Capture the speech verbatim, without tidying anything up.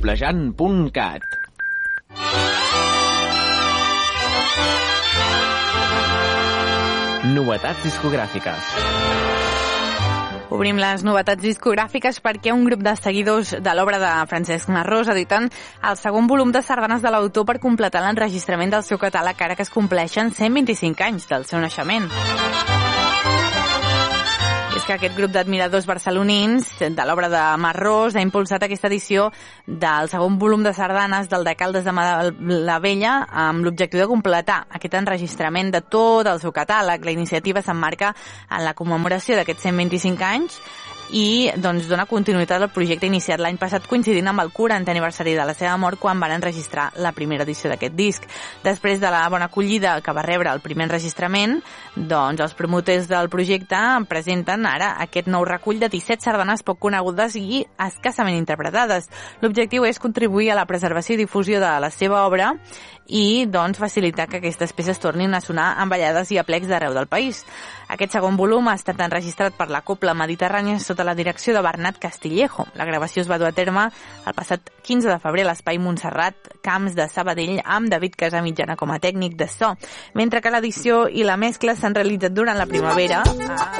doblejant punt cat. Novetats discogràfiques. Obrim les novetats discogràfiques perquè un grup de seguidors de l'obra de Francesc Narrós editen el segon volum de sardanes de l'autor per completar l'enregistrament del seu catàleg ara que es compleixen cent vint-i-cinc anys del seu naixement. És que aquest grup d'admiradors barcelonins de l'obra de Marrós ha impulsat aquesta edició del segon volum de sardanes del Decaldes de la Vella amb l'objectiu de completar aquest enregistrament de tot el seu catàleg. La iniciativa s'emmarca en la commemoració d'aquests cent vint-i-cinc anys i doncs dona continuïtat al projecte iniciat l'any passat coincidint amb el quarantè aniversari de la seva mort quan van enregistrar la primera edició d'aquest disc. Després de la bona acollida que va rebre el primer enregistrament, doncs els promotors del projecte presenten ara aquest nou recull de disset sardanes poc conegudes i escassament interpretades. L'objectiu és contribuir a la preservació i difusió de la seva obra i doncs facilitar que aquestes peces tornin a sonar en ballades i aplecs d'arreu del país. Aquest segon volum ha estat enregistrat per la Cobla Mediterrània sota la direcció de Bernat Castillejo. La gravació es va dur a terme el passat quinze de febrer a l'Espai Montserrat, Camps de Sabadell, amb David Casamitjana com a tècnic de so, mentre que l'edició i la mescla s'han realitzat durant la primavera a